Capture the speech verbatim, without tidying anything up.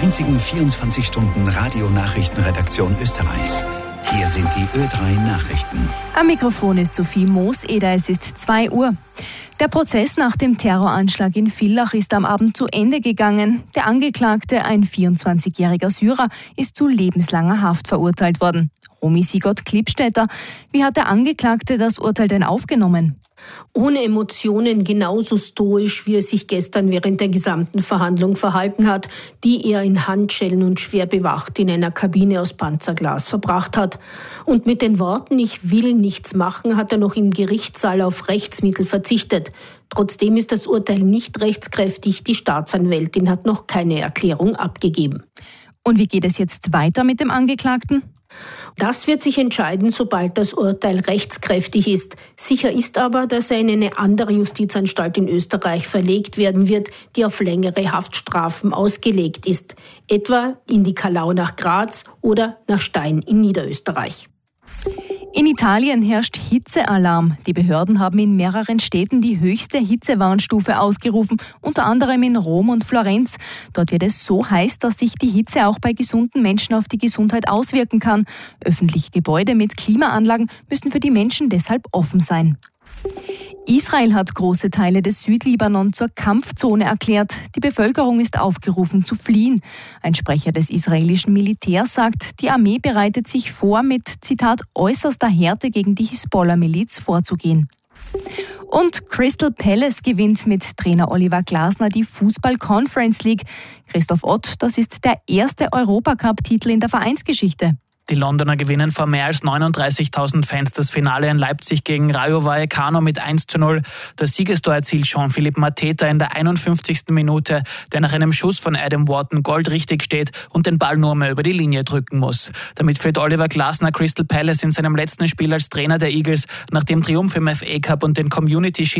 einzigen vierundzwanzig Stunden Radionachrichtenredaktion Österreichs. Hier sind die Ö drei Nachrichten. Am Mikrofon ist Sophie Moos-Eder, es ist zwei Uhr. Der Prozess nach dem Terroranschlag in Villach ist am Abend zu Ende gegangen. Der Angeklagte, ein vierundzwanzigjähriger Syrer, ist zu lebenslanger Haft verurteilt worden. Romy Sigott-Klippstätter, wie hat der Angeklagte das Urteil denn aufgenommen? Ohne Emotionen, genauso stoisch, wie er sich gestern während der gesamten Verhandlung verhalten hat, die er in Handschellen und schwer bewacht in einer Kabine aus Panzerglas verbracht hat. Und mit den Worten „Ich will nichts machen" hat er noch im Gerichtssaal auf Rechtsmittel verzichtet. Trotzdem ist das Urteil nicht rechtskräftig. Die Staatsanwältin hat noch keine Erklärung abgegeben. Und wie geht es jetzt weiter mit dem Angeklagten? Das wird sich entscheiden, sobald das Urteil rechtskräftig ist. Sicher ist aber, dass er in eine andere Justizanstalt in Österreich verlegt werden wird, die auf längere Haftstrafen ausgelegt ist. Etwa in die Kalau nach Graz oder nach Stein in Niederösterreich. In Italien herrscht Hitzealarm. Die Behörden haben in mehreren Städten die höchste Hitzewarnstufe ausgerufen, unter anderem in Rom und Florenz. Dort wird es so heiß, dass sich die Hitze auch bei gesunden Menschen auf die Gesundheit auswirken kann. Öffentliche Gebäude mit Klimaanlagen müssen für die Menschen deshalb offen sein. Israel hat große Teile des Südlibanon zur Kampfzone erklärt. Die Bevölkerung ist aufgerufen zu fliehen. Ein Sprecher des israelischen Militärs sagt, die Armee bereitet sich vor, mit, Zitat, äußerster Härte gegen die Hisbollah-Miliz vorzugehen. Und Crystal Palace gewinnt mit Trainer Oliver Glasner die Fußball-Conference League. Christoph Ott, das ist der erste Europacup-Titel in der Vereinsgeschichte. Die Londoner gewinnen vor mehr als neununddreißigtausend Fans das Finale in Leipzig gegen Rayo Vallecano mit eins zu null. Das Siegestor erzielt Jean-Philippe Mateta in der einundfünfzigsten Minute, der nach einem Schuss von Adam Wharton goldrichtig steht und den Ball nur mehr über die Linie drücken muss. Damit führt Oliver Glasner Crystal Palace in seinem letzten Spiel als Trainer der Eagles nach dem Triumph im F A Cup und den Community Shield